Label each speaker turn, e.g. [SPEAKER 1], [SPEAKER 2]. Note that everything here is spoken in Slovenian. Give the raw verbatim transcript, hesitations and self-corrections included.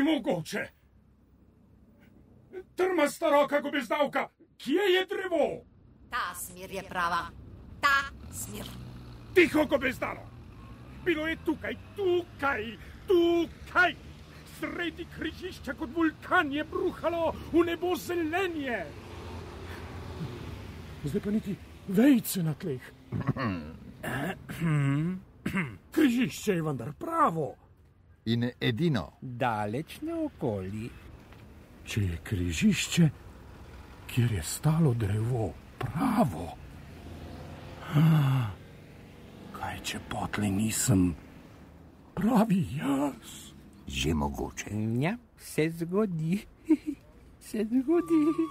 [SPEAKER 1] Nemogoče! Trmasta roka gobezdavka, kje je drevo?
[SPEAKER 2] Ta smer je prava, ta smer.
[SPEAKER 1] Tiho, gobezdalo! Bilo je tukaj, tukaj, tukaj! Sredi križišča kot vulkan je bruhalo v nebo zelenje. Zdaj pa niti vejce na tleh. Križišče je vendar pravo.
[SPEAKER 3] In edino.
[SPEAKER 4] Daleč naokoli.
[SPEAKER 1] Če je križišče, kjer je stalo drevo, pravo. Kaj, če potlej nisem pravi jaz?
[SPEAKER 3] Že mogoče.
[SPEAKER 4] Ja, se zgodi. Se zgodi.